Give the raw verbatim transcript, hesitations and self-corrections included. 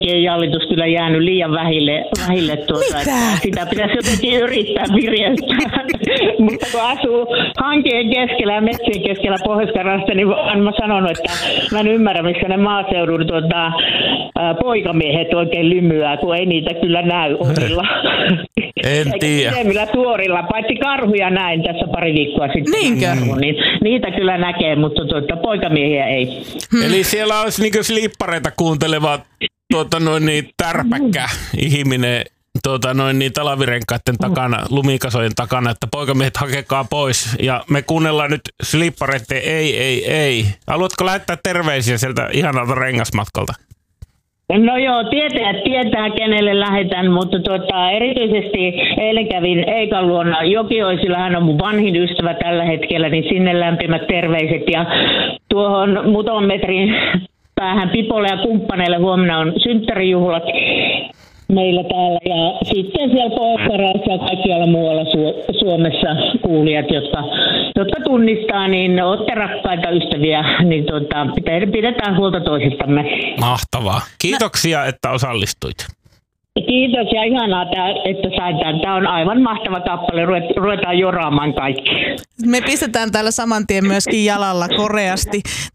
jallitus kyllä jäänyt liian vähille, vähille tuota, että sitä pitäisi jotenkin yrittää vireyttää. Mutta kun asuu hankien keskellä ja metsien keskellä Pohjois-Karjalassa, niin olen mä sanonut, että mä en ymmärrä, missä ne maaseudun tuota, poikamiehet oikein lymyää, kun ei niitä kyllä näy omilla. En tiedä. Eikä tuorilla, paitsi karhuja näin tässä pari viikkoa sitten. Niinkö? Niin, niitä kyllä näkee, mutta tuota, poikamiehiä ei. Hmm. Eli siellä olisi niinku slippareita kuunteleva tuota, noin niin, tärpäkkä ihminen tuota, noin niin, talavirenkaiden takana, lumikasojen takana, että poikamiehet hakekaa pois. Ja me kuunnellaan nyt slippareiden ei, ei, ei. Haluatko lähettää terveisiä sieltä ihanalta rengasmatkalta? No joo, tietää, tietää kenelle lähetän, mutta tuota, erityisesti eilen kävin Eikan luona Jokioisilla, hän on mun vanhin ystävä tällä hetkellä, niin sinne lämpimät terveiset. Ja tuohon muutaman metrin päähän Pipolle ja kumppaneille huomenna on synttärijuhlat meillä täällä. Ja sitten siellä Pohjois-Karjalassa ja kaikkialla muualla Su- Suomessa kuulijat, jotka, jotka tunnistaa, niin olette rakkaita ystäviä, niin tuota, pidetään huolta toisistamme. Mahtavaa. Kiitoksia, no. että osallistuit. Kiitos ja ihanaa, että sain tämän. Tämä on aivan mahtava kappale. Ruvetaan joraamaan kaikki. Me pistetään täällä saman tien myöskin jalalla koreasti.